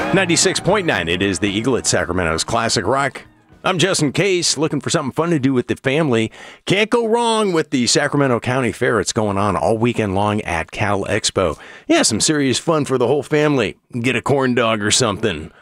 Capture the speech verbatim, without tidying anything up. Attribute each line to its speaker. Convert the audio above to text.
Speaker 1: ninety-six point nine, it is the Eagle at Sacramento's Classic Rock. I'm Justin Case, looking for something fun to do with the family. Can't go wrong with the Sacramento County Fair. It's going on all weekend long at Cal Expo. Yeah, some serious fun for the whole family. Get a corn dog or something.